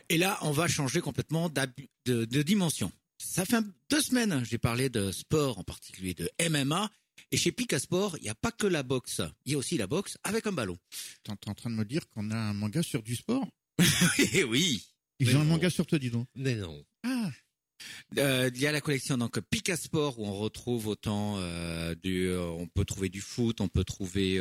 Et là, on va changer complètement de dimension. Ça fait 2 semaines, j'ai parlé de sport, en particulier de MMA. Et chez Pika Sport, il n'y a pas que la boxe. Il y a aussi la boxe avec un ballon. T'es en train de me dire qu'on a un manga sur du sport? Oui. Ils ont un manga sur toi, dis donc. Mais non. Ah. Il y a la collection donc Pika Sport où on retrouve autant on peut trouver du foot, on peut trouver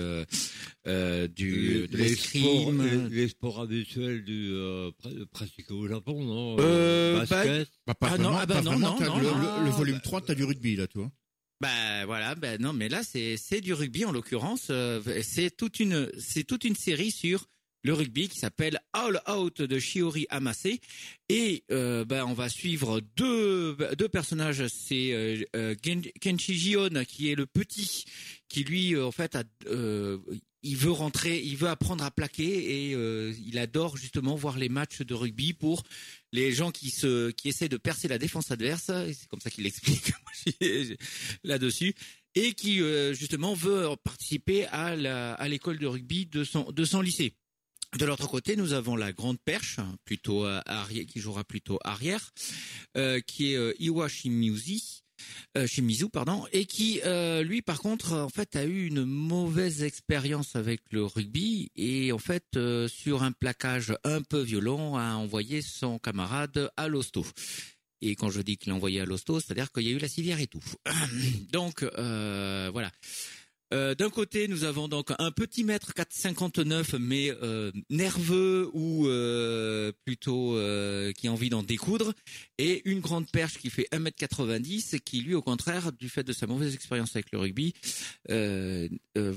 de l'escrime, les sports habituels pratiqués au Japon, non? Basket. Non. Le non. volume 3, t'as du rugby, là, toi. Non, mais là c'est du rugby en l'occurrence. C'est toute une série sur le rugby qui s'appelle All Out de Shiori Amase et on va suivre deux personnages. C'est Kenshi Gion qui est le petit qui lui en fait il veut apprendre à plaquer et il adore justement voir les matchs de rugby pour les gens qui essaient de percer la défense adverse, et c'est comme ça qu'il l'explique là-dessus, et qui justement veut participer à l'école de rugby de son lycée. De l'autre côté, nous avons la grande perche, plutôt arrière, qui jouera plutôt arrière, qui est Iwa Shimizu, et qui lui par contre en fait a eu une mauvaise expérience avec le rugby et en fait sur un plaquage un peu violent a envoyé son camarade à l'hosto. Et quand je dis qu'il l'a envoyé à l'hosto, c'est-à-dire qu'il y a eu la civière et tout. Donc voilà. D'un côté, nous avons donc un petit mètre 4,59 mais nerveux ou plutôt qui a envie d'en découdre, et une grande perche qui fait 1,90 m qui lui, au contraire, du fait de sa mauvaise expérience avec le rugby, et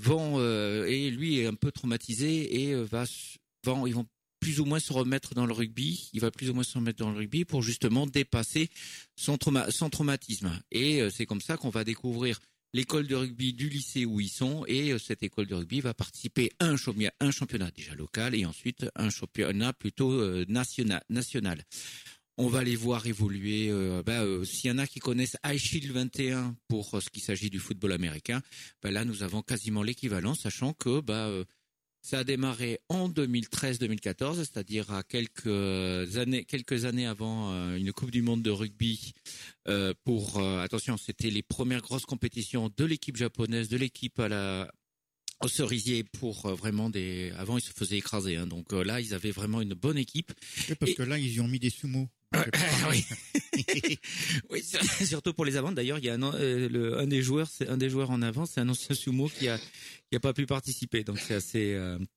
lui est un peu traumatisé et ils vont plus ou moins se remettre dans le rugby. Il va plus ou moins se remettre dans le rugby pour justement dépasser son traumatisme. Et c'est comme ça qu'on va découvrir l'école de rugby du lycée où ils sont, et cette école de rugby va participer à un championnat déjà local et ensuite un championnat plutôt national. On va les voir évoluer. S'il y en a qui connaissent iShield 21 pour ce qui s'agit du football américain, là nous avons quasiment l'équivalent, sachant que ça a démarré en 2013-2014, c'est-à-dire à quelques années avant une Coupe du Monde de rugby. Attention, c'était les premières grosses compétitions de l'équipe japonaise, de l'équipe au cerisier pour vraiment avant ils se faisaient écraser. Donc là, ils avaient vraiment une bonne équipe. Oui, parce que là, ils y ont mis des sumo. Oui. Oui, surtout pour les avant. D'ailleurs, il y a un des joueurs en avant, c'est un ancien sumo qui a pas pu participer. Donc c'est assez.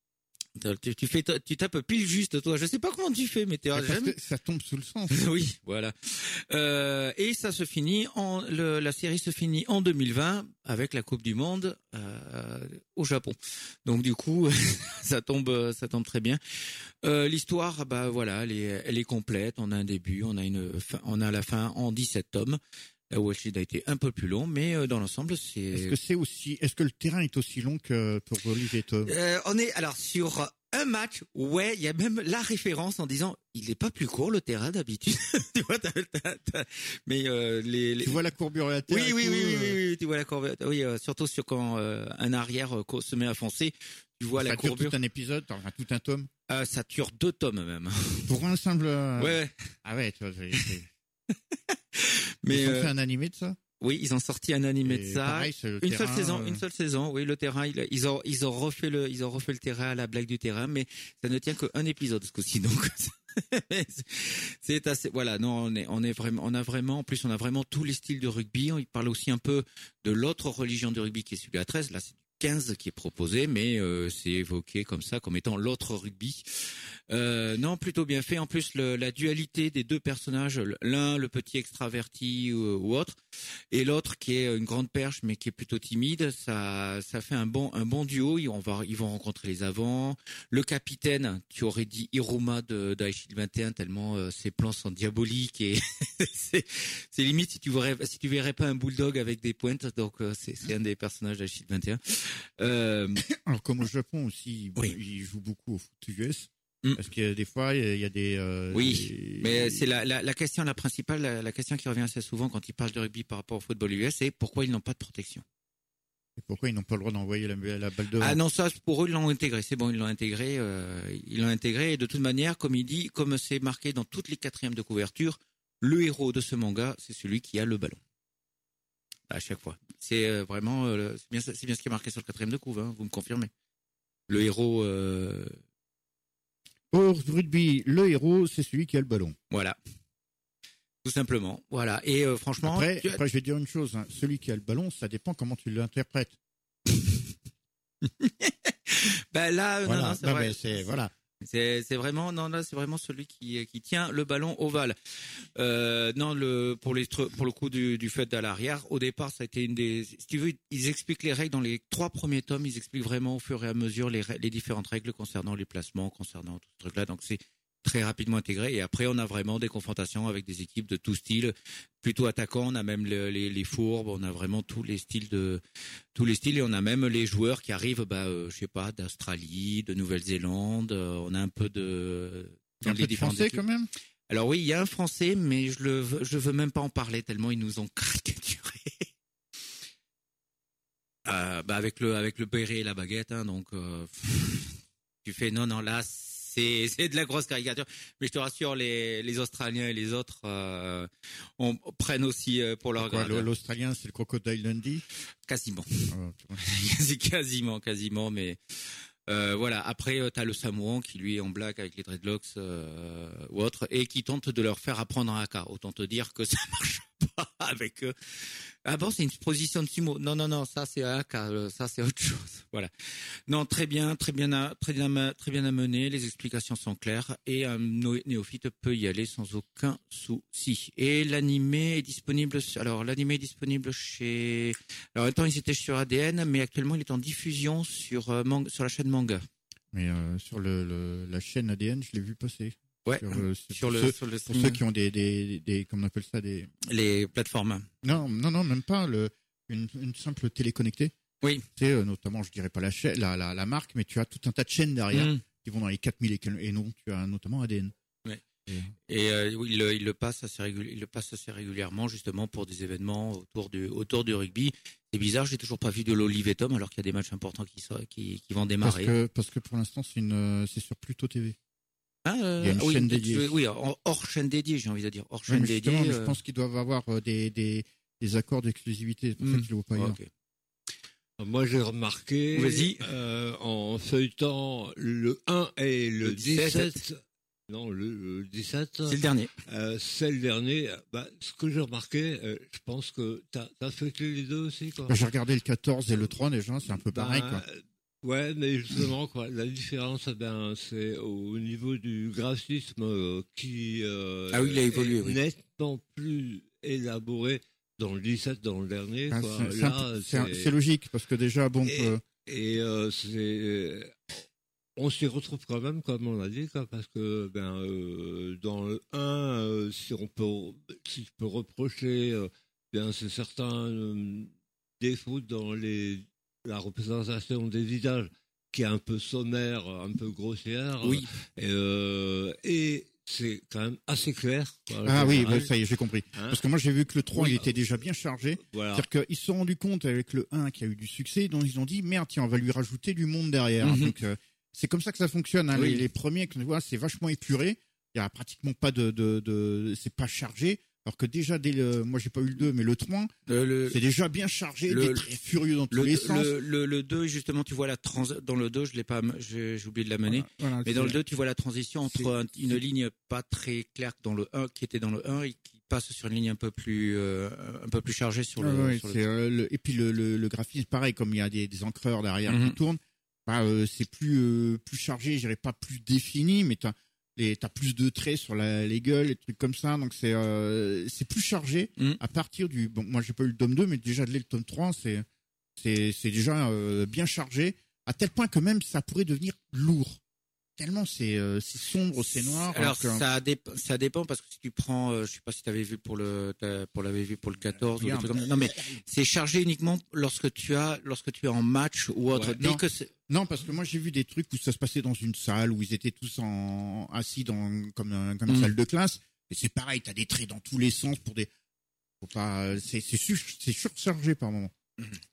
Tu tapes pile juste, toi. Je sais pas comment tu fais, mais parce que ça tombe sous le sens. Oui, voilà. Et ça se finit la série se finit en 2020 avec la Coupe du Monde au Japon. Donc du coup, ça tombe très bien. L'histoire, elle est complète. On a un début, on a la fin en 17 tomes. La Washington a été un peu plus long, mais dans l'ensemble, c'est. Est-ce que le terrain est aussi long que pour Olivier Tom? On est alors sur un match. Ouais, il y a même la référence en disant il est pas plus court le terrain d'habitude. Tu vois, mais tu vois la courbure à terre. Oui, tu vois la courbure. Oui, surtout sur quand un arrière se met à foncer, tu vois la courbure. Ça dure tout un épisode, tout un tome. Ça dure 2 tomes même. Pour un simple. Ouais. Ah ouais, tu vois. Mais ils ont fait un animé de ça? Oui, ils ont sorti un animé de ça. Pareil, une seule saison. Oui, le terrain, ils ont refait le terrain à la blague du terrain, mais ça ne tient qu'un épisode ce coup-ci, donc c'est assez. Voilà, non, on a vraiment tous les styles de rugby. Il parle aussi un peu de l'autre religion de rugby qui est celui à 13. Là, c'est 15 qui est proposé, mais c'est évoqué comme ça, comme étant l'autre rugby. Non, plutôt bien fait. En plus, la dualité des deux personnages, l'un le petit extraverti ou autre, et l'autre qui est une grande perche mais qui est plutôt timide, ça fait un bon duo. Ils vont rencontrer les avants. Le capitaine, tu aurais dit Hiruma d'Aishil 21 tellement ses plans sont diaboliques et c'est limite si tu verrais pas un bulldog avec des pointes. Donc c'est un des personnages d'Aishil 21. Alors comme au Japon aussi, oui. Ils jouent beaucoup au foot US. Parce que des fois, il y a des... mais c'est la question principale, la question qui revient assez souvent quand ils parlent de rugby par rapport au football US, c'est pourquoi ils n'ont pas de protection. Et pourquoi ils n'ont pas le droit d'envoyer la balle devant? Ah non, ça pour eux ils l'ont intégré. C'est bon, ils l'ont intégré. Et de toute manière, comme il dit, comme c'est marqué dans toutes les quatrièmes de couverture, le héros de ce manga, c'est celui qui a le ballon. À chaque fois. C'est vraiment, c'est bien ce qui est marqué sur le quatrième de couve. Hein, vous me confirmez. Le héros. Au rugby, le héros, c'est celui qui a le ballon. Voilà. Tout simplement. Voilà. Et franchement. Après, je vais dire une chose. Hein. Celui qui a le ballon, ça dépend comment tu l'interprètes. Ben là, Voilà. non, c'est vrai. Voilà. C'est vraiment non là c'est vraiment celui qui tient le ballon ovale. Non pour le coup du fait à l'arrière au départ ça a été une des si tu veux ils expliquent les règles dans les 3 premiers tomes, ils expliquent vraiment au fur et à mesure les différentes règles concernant les placements, concernant tout ce truc là, donc c'est très rapidement intégré et après on a vraiment des confrontations avec des équipes de tout style, plutôt attaquants, on a même les fourbes, on a vraiment tous les styles et on a même les joueurs qui arrivent je sais pas d'Australie, de Nouvelle-Zélande, on a un peu de Il y a un peu de français quand même. Alors oui, il y a un français mais je veux même pas en parler tellement ils nous ont caricaturé. Avec le béret et la baguette hein, donc tu fais non là c'est de la grosse caricature, mais je te rassure, les Australiens et les autres prennent aussi pour leur grade. L'Australien, c'est le Crocodile Dundee. Quasiment. Oh, quasiment, mais voilà. Après, t'as le Samoan qui lui est en blague avec les dreadlocks ou autre, et qui tente de leur faire apprendre un haka. Autant te dire que ça marche pas avec eux. Ah bon, c'est une position de sumo. Non, ça c'est un haka, ça c'est autre chose. Voilà. Non, très bien amené. Les explications sont claires et un néophyte peut y aller sans aucun souci. Et l'animé est disponible. Alors l'animé est disponible chez. Alors attends, il était sur ADN, mais actuellement il est en diffusion sur la chaîne Manga. Mais sur la chaîne ADN, je l'ai vu passer. Ouais. Sur le pour ceux qui ont des comment on appelle ça les plateformes. Non, même pas une simple téléconnectée. Oui. C'est notamment, je dirais pas la chaîne, la marque, mais tu as tout un tas de chaînes derrière qui vont dans les 4000 et non, tu as notamment ADN. Ouais. Et il le passe assez régulièrement justement pour des événements autour du rugby. C'est bizarre, j'ai toujours pas vu de l'Olive et Tom alors qu'il y a des matchs importants qui vont démarrer. Parce que pour l'instant c'est sur Pluto TV. Il y a une chaîne dédiée. Oui, hors chaîne dédiée, j'ai envie de dire. Hors chaîne dédiée. Je pense qu'ils doivent avoir des accords d'exclusivité. C'est pour ça que je le vois pas ailleurs. Okay. Moi, j'ai remarqué, en feuilletant le 1 et le 17. Non, le 17. C'est le dernier. C'est le dernier. Ce que j'ai remarqué, je pense que t'as feuilleté les deux aussi, quoi. J'ai regardé le 14 et le 3 déjà, c'est un peu pareil, quoi. Ouais, mais justement, quoi, la différence, c'est au niveau du graphisme qui il a évolué, est nettement plus élaboré dans le 17, dans le dernier. Quoi. C'est logique, parce que déjà, bon... on s'y retrouve quand même, comme on a dit, quoi, parce que dans le 1, si je peux reprocher, c'est certains défauts dans la représentation des visages qui est un peu sommaire, un peu grossière. Oui. Et c'est quand même assez clair. Ah oui, ça y est, j'ai compris. Hein, parce que moi, j'ai vu que le 3, il était déjà bien chargé. Voilà. C'est-à-dire qu'ils se sont rendus compte avec le 1 qui a eu du succès, donc ils ont dit, merde, tiens, on va lui rajouter du monde derrière. Donc, c'est comme ça que ça fonctionne. Hein. Les premiers, c'est vachement épuré. Il y a pratiquement pas c'est pas chargé. Alors que déjà, moi j'ai pas eu le 2, mais le 3, c'est déjà bien chargé, très furieux dans tous les sens. Le 2, justement, tu vois dans le 2, j'ai oublié de l'amener. Voilà, mais dans le 2, tu vois la transition entre une ligne pas très claire dans le 1, qui était dans le 1 et qui passe sur une ligne un peu plus chargée sur le. Et puis le graphisme, pareil, comme il y a des encreurs derrière qui tournent, c'est plus chargé, je dirais pas plus défini, mais t'as plus de traits sur les gueules, et trucs comme ça, donc c'est plus chargé à partir du. Bon, moi j'ai pas eu le tome 2, mais déjà le tome 3, c'est déjà bien chargé, à tel point que même ça pourrait devenir lourd. Tellement c'est sombre, c'est noir. Alors ça dépend parce que si tu prends, je sais pas si t'avais vu pour le 14 ou des trucs comme ça. Non mais c'est chargé uniquement lorsque tu es en match ou autre. Ouais, non, parce que moi j'ai vu des trucs où ça se passait dans une salle où ils étaient tous assis comme une salle de classe. Et c'est pareil, t'as des traits dans tous les sens c'est surchargé par moment.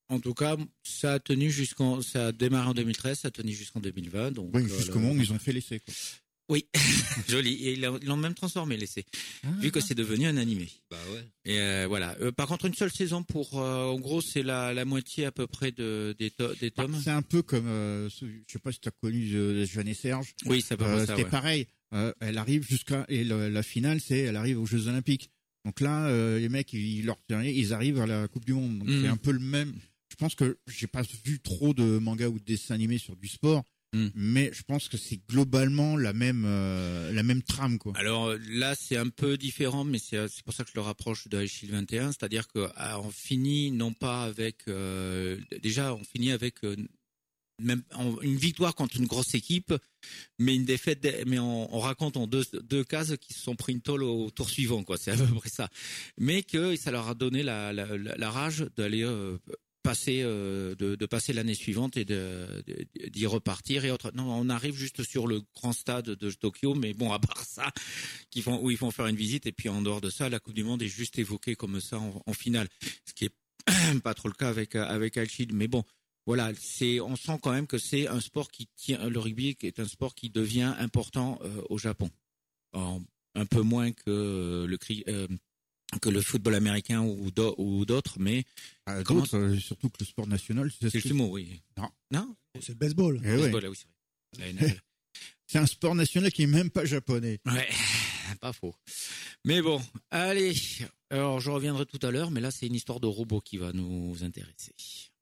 En tout cas, ça a démarré en 2013, ça a tenu jusqu'en 2020. Donc, Oui, jusqu'au moment où ils ont fait l'essai, quoi. Oui, joli. Et ils l'ont même transformé l'essai, vu que c'est devenu un animé. Bah ouais. Et voilà. Par contre, une seule saison pour, en gros, c'est la moitié à peu près des tomes. C'est un peu comme, je sais pas si tu as connu Jeanne et Serge. Oui, c'est pas ça. C'était pareil. Elle arrive et la finale, elle arrive aux Jeux Olympiques. Donc là, les mecs, ils arrivent à la Coupe du Monde. Donc c'est un peu le même. Je pense que j'ai pas vu trop de mangas ou de dessins animés sur du sport. Mais je pense que c'est globalement la même trame, quoi. Alors là, c'est un peu différent, mais c'est pour ça que je le rapproche de High Shield 21, c'est-à-dire que on finit non pas avec déjà on finit avec même une victoire contre une grosse équipe, mais une défaite, mais on raconte en deux cases qui se sont pris une tôle au tour suivant, quoi. C'est à peu près ça. Mais que ça leur a donné la rage d'aller passer de passer l'année suivante et d'y repartir et autres. Non, on arrive juste sur le grand stade de Tokyo, mais bon, à part ça, où ils vont faire une visite, et puis en dehors de ça, la Coupe du Monde est juste évoquée comme ça en finale, ce qui est pas trop le cas avec Al-Shid, mais bon. Voilà, on sent quand même que c'est un sport qui tient, le rugby est un sport qui devient important au Japon. Un peu moins que le football américain ou d'autres, mais surtout que le sport national, c'est le sumo, oui. Non, c'est le baseball. Le baseball, oui, c'est vrai. C'est un sport national qui est même pas japonais. Ouais, pas faux. Mais bon, allez. Alors, je reviendrai tout à l'heure, mais là, c'est une histoire de robot qui va nous intéresser.